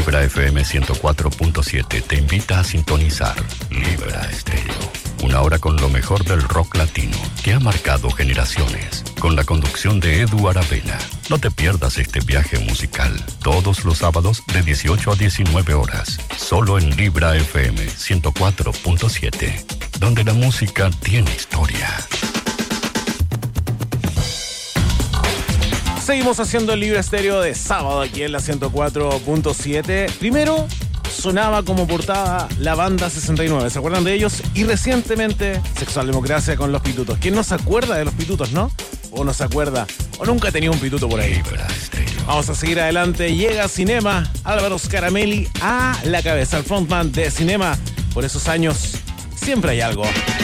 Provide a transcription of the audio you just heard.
Libra FM 104.7 te invita a sintonizar Libra Estéreo. Una hora con lo mejor del rock latino que ha marcado generaciones. Con la conducción de Edu Aravena. No te pierdas este viaje musical. Todos los sábados de 18 a 19 horas. Solo en Libra FM 104.7. Donde la música tiene historia. Seguimos haciendo el Libra Estéreo de sábado aquí en la 104.7. Primero sonaba como portada la banda 69, ¿se acuerdan de ellos? Y recientemente Sexual Democracia con Los Pitutos. ¿Quién no se acuerda de Los Pitutos, no? O no se acuerda, o nunca ha tenido un pituto por ahí. Libra Estéreo. Vamos a seguir adelante. Llega Cinema, Álvaro Scaramelli a la cabeza, el frontman de Cinema. Por esos años siempre hay algo.